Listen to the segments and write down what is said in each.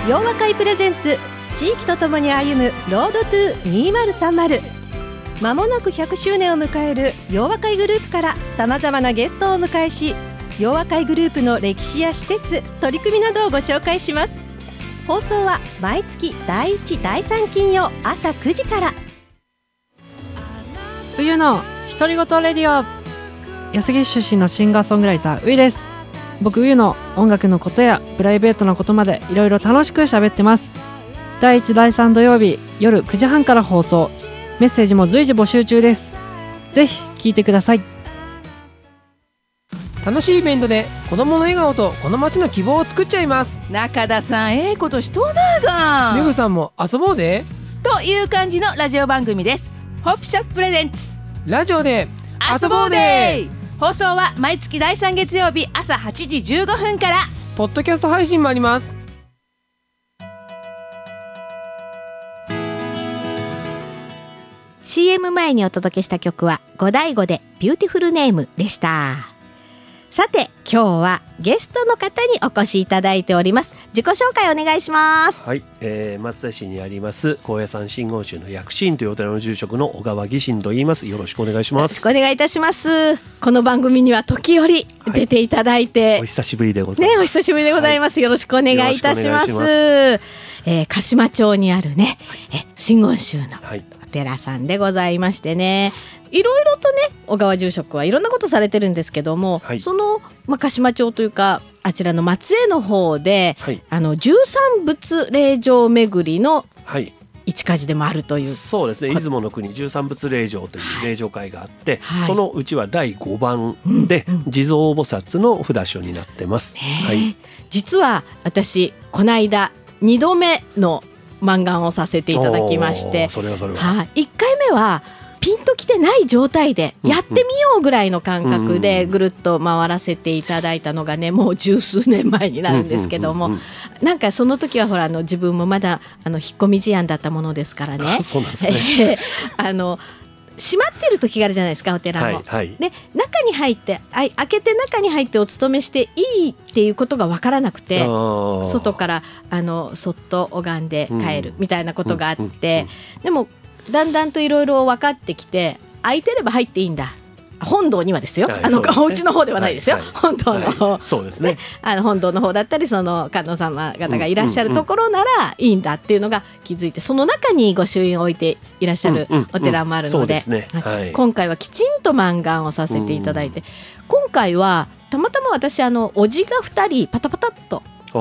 洋和会プレゼンツ地域とともに歩むロードトゥ2030。まもなく100周年を迎える洋和会グループからさまざまなゲストをお迎えし、洋和会グループの歴史や施設、取り組みなどをご紹介します。放送は毎月第1、第3金曜朝9時から。 冬の独り言レディオ。安来出身のシンガーソングライターういです。僕うゆの音楽のことやプライベートなことまでいろいろ楽しく喋ってます。第1、第3土曜日夜9時半から放送。メッセージも随時募集中です。ぜひ聞いてください。 楽しいイベントで子供の笑顔とこの街の希望を作っちゃいます。 中田さん、ええことしとうながめぐさんも遊ぼうでという感じのラジオ番組です。ホップシャツプレゼンツラジオで遊ぼうで。 放送は毎月第3月曜日朝8時15分から。 ポッドキャスト配信もあります。 CM 前にお届けした曲はゴダイゴでビューティフルネームでした。さて今日はゲストの方にお越しいただいております。自己紹介お願いします。 はい、松田市にあります高野山真言宗の薬師院というお寺の住職の小川義信と言います。よろしくお願いします。 よろしくお願いいたします。この番組には時折出ていただいて、 お久しぶりでございます。 ね、お久しぶりでございます。よろしくお願いいたします。鹿島町にあるね、真言宗のお寺さんでございましてね、いろいろとね小川住職はいろんなことされてるんですけども、その、鹿島町というかあちらの松江の方で、十三仏霊場巡りの一か寺でもあるという、 そうですね、出雲の国十三仏霊場という霊場会があって、そのうちは第5番で、地蔵菩薩の札所になってます。 実は私この間2度目の満願をさせていただきまして、 それは1 回目はピンときてない状態でやってみようぐらいの感覚でぐるっと回らせていただいたのがね、もう十数年前になるんですけども、なんかその時はほら自分もまだ引っ込み思案だったものですからね。 そうなんですね。 閉まってる時があるじゃないですか、お寺も。で中に入って開けて中に入ってお勤めしていいっていうことが分からなくて、外からそっと拝んで帰るみたいなことがあって、でもだんだんといろいろ分かってきて、空いてれば入っていいんだ、本堂にはですよ、お家の方ではないですよ、本堂の方、そうですね、本堂の方だったりその観音様方がいらっしゃるところならいいんだっていうのが気づいて、その中に御朱印を置いていらっしゃるお寺もあるので、今回はきちんと満願をさせていただいて、今回はたまたま私おじが2人パタパタっと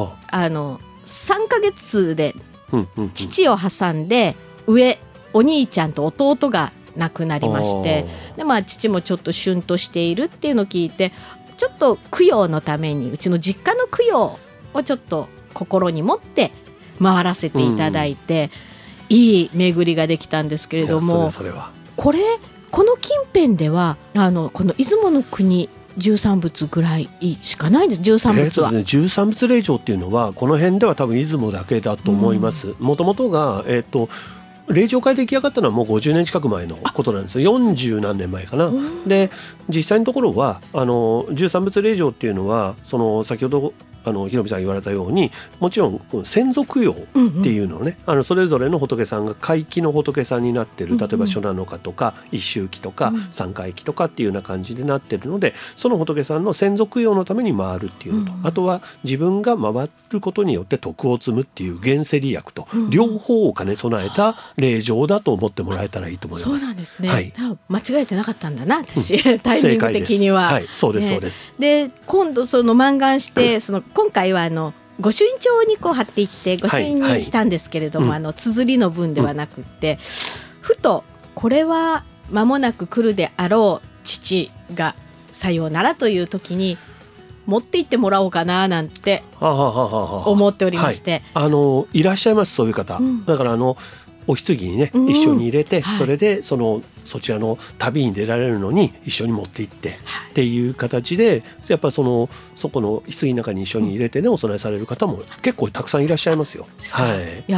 3ヶ月で父を挟んで上お兄ちゃんと弟が亡くなりまして、で、父もちょっとシュンとしているっていうのを聞いて、ちょっと供養のためにうちの実家の供養をちょっと心に持って回らせていただいて、いい巡りができたんですけれども、この近辺ではこの出雲の国十三仏ぐらいしかないんです。十三仏は、 十三仏霊場っていうのはこの辺では多分出雲だけだと思います。もともとが霊場会出来上がったのはもう50年近く前のことなんですよ。40何年前かな。で実際のところは十三仏霊場っていうのは先ほどひろみさん言われたように、もちろん先祖供養っていうのをね、それぞれの仏さんが皆既の仏さんになってる、例えば初七日とか一周忌とか三回忌とかっていうような感じでなってるので、その仏さんの先祖供養のために回るっていうのと、あとは自分が回ることによって徳を積むっていう現世利益と、両方を兼ね備えた霊場だと思ってもらえたらいいと思います。 そうなんですね、間違えてなかったんだな私、タイミング的には。 そうですそうです。 で今度満願して今回は御朱印帳に貼っていって御朱印にしたんですけれども、綴りの文ではなくって、ふとこれは間もなく来るであろう父がさようならという時に持って行ってもらおうかななんて思っておりまして、 いらっしゃいます、そういう方。だからお棺にね一緒に入れて、それでそちらの旅に出られるのに一緒に持って行ってっていう形で、やっぱそこの棺の中に一緒に入れてねお供えされる方も結構たくさんいらっしゃいますよ。